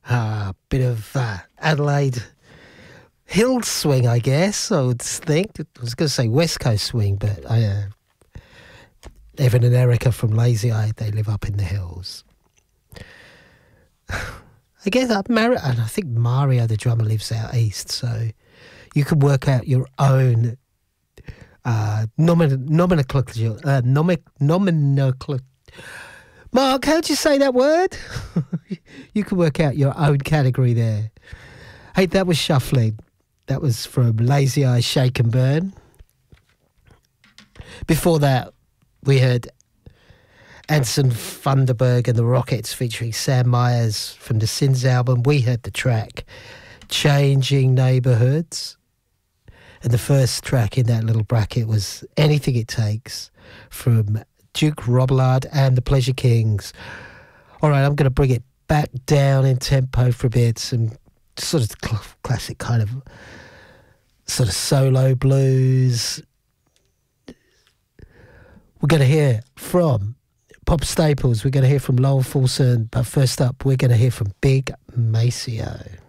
Bit of Adelaide hill swing, I guess. I would think. I was going to say West Coast swing, but Evan and Erica from Lazy Eye, they live up in the hills. I guess and I think Mario, the drummer, lives out east, so you can work out your own nomenclature. Mark, how'd you say that word? You can work out your own category there. Hey, that was Shuffling. That was from Lazy Eye, Shake and Burn. Before that, we heard Anson Funderburg and the Rockets featuring Sam Myers from the Sins album. We heard the track Changing Neighborhoods. And the first track in that little bracket was Anything It Takes from Duke Robillard and the Pleasure Kings. All right, I'm going to bring it back down in tempo for a bit. Some sort of classic kind of sort of solo blues. We're going to hear from Pop Staples. We're going to hear from Lowell Fulson. But first up, we're going to hear from Big Maceo.